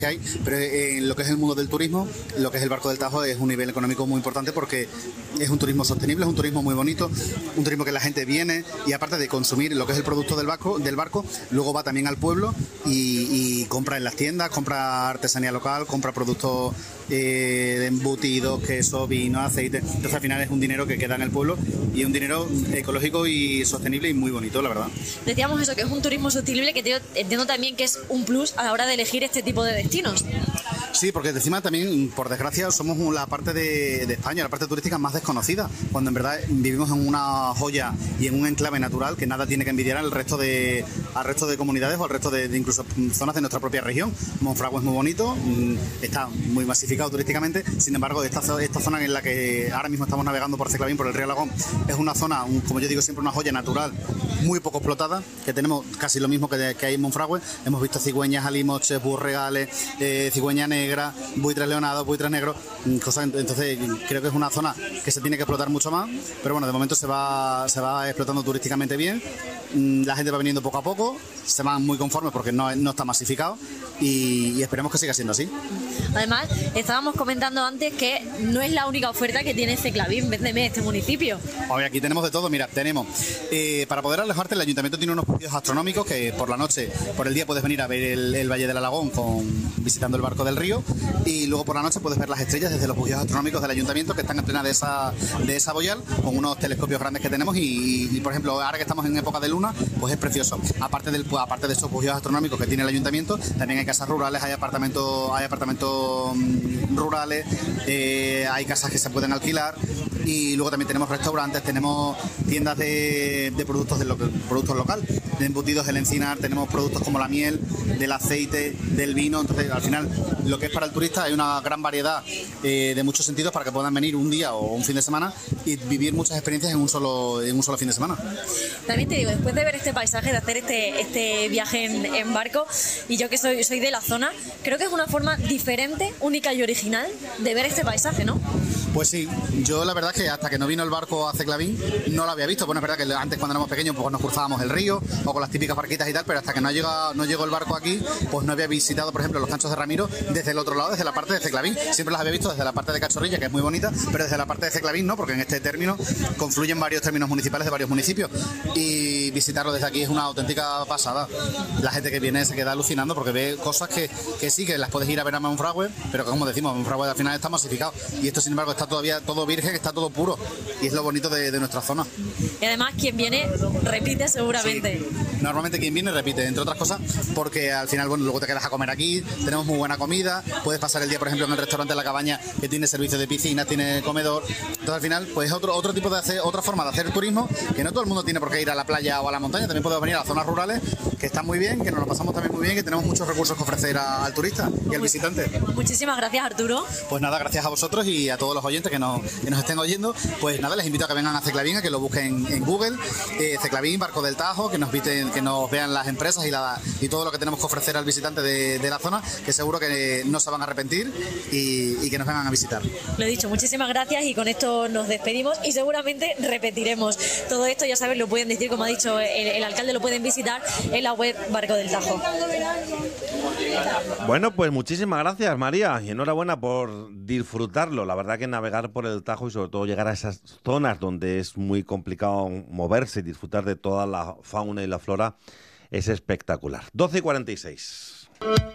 que hay, pero en lo que es el mundo del turismo, lo que es el Barco del Tajo es un nivel económico muy importante porque es un turismo sostenible, es un turismo muy bonito, un turismo que la gente viene y aparte de consumir lo que es el producto del barco, luego va también al pueblo y compra en las tiendas, compra artesanía local, compra productos de embutidos, queso, vino, aceite. Entonces al final es un dinero que queda en el pueblo y es un dinero ecológico y sostenible y muy bonito, la verdad. Decíamos eso, que es un turismo sostenible, que entiendo también que es un plus a la hora de elegir este tipo de destinos. Sí, porque encima también, por desgracia, somos la parte de España, la parte turística más desconocida, cuando en verdad vivimos en una joya y en un enclave natural que nada tiene que envidiar al resto de comunidades o al resto de incluso zonas de nuestra propia región. Monfragüe es muy bonito, está muy masificado turísticamente, sin embargo, esta zona en la que ahora mismo estamos navegando por Ceclavín, por el río Alagón, es una zona, como yo digo siempre, una joya natural muy poco explotada, que tenemos casi lo mismo que hay en Monfragüe. Hemos visto cigüeñas, alimoches, burregales, cigüeña negra, buitres leonados, buitres negros, entonces creo que es una zona que se tiene que explotar mucho más, pero bueno, de momento se va explotando turísticamente bien, la gente va viniendo poco a poco, se van muy conformes porque no está masificado y esperemos que siga siendo así. Además, estábamos comentando antes que no es la única oferta que tiene Ceclavín, véndeme, este municipio. Hoy aquí tenemos de todo, mira, tenemos, para poder alejarte, el ayuntamiento tiene unos precios astronómicos que por la noche, por el día puedes venir a ver el Valle del Alagón visitando el barco del río y luego por la noche puedes ver las estrellas desde los bujíos astronómicos del ayuntamiento que están en plena de esa boyal con unos telescopios grandes que tenemos y por ejemplo, ahora que estamos en época de luna, pues es precioso. Aparte de esos bujíos astronómicos que tiene el ayuntamiento, también hay casas rurales, hay apartamentos rurales, hay casas que se pueden alquilar y luego también tenemos restaurantes, tenemos tiendas de productos local, de embutidos del encinar, tenemos productos como la miel, del aceite, del vino. Entonces al final lo que es para el turista hay una gran variedad de muchos sentidos para que puedan venir un día o un fin de semana y vivir muchas experiencias en un solo fin de semana. También te digo, después de ver este paisaje, de hacer este viaje en barco, y yo que soy de la zona, creo que es una forma diferente, única y original de ver este paisaje, ¿no? Pues sí, yo la verdad es que hasta que no vino el barco a Ceclavín no lo había visto. Bueno, es verdad que antes cuando éramos pequeños pues nos cruzábamos el río o con las típicas barquitas y tal, pero hasta que no llegó el barco aquí, pues no había visitado, por ejemplo, los Canchos de Ramiro desde el otro lado, desde la parte de Ceclavín. Siempre las había visto desde la parte de Cachorrilla, que es muy bonita, pero desde la parte de Ceclavín no, porque en este término confluyen varios términos municipales de varios municipios y visitarlo desde aquí es una auténtica pasada. La gente que viene se queda alucinando porque ve cosas que sí, que las puedes ir a ver a Monfragüe, pero que como decimos, Monfragüe al final está masificado y esto sin embargo está todavía todo virgen, está todo puro y es lo bonito de nuestra zona. Y además quien viene repite seguramente. Sí. Normalmente quien viene repite, entre otras cosas, porque al final, bueno, luego te quedas a comer aquí, tenemos muy buena comida, puedes pasar el día, por ejemplo, en el restaurante La Cabaña, que tiene servicio de piscina, tiene comedor. Entonces al final, pues es otro tipo otra forma de hacer el turismo, que no todo el mundo tiene por qué ir a la playa o a la montaña, también podemos venir a las zonas rurales, que están muy bien, que nos lo pasamos también muy bien, que tenemos muchos recursos que ofrecer al turista y al visitante. Muchísimas gracias, Arturo. Pues nada, gracias a vosotros y a todos los oyentes que nos estén oyendo. Pues nada, les invito a que vengan a Ceclavín, a que lo busquen en Google, Ceclavín, Barco del Tajo, que nos vean las empresas y todo lo que tenemos que ofrecer al visitante de la zona, que seguro que no se van a arrepentir y que nos vengan a visitar. Lo he dicho, muchísimas gracias y con esto nos despedimos y seguramente repetiremos. Todo esto, ya sabes, lo pueden decir, como ha dicho el alcalde, lo pueden visitar en la web Barco del Tajo. Bueno, pues muchísimas gracias, María, y enhorabuena por disfrutarlo. La verdad que navegar por el Tajo y sobre todo llegar a esas zonas donde es muy complicado moverse y disfrutar de toda la fauna y la flora es espectacular. 12:46.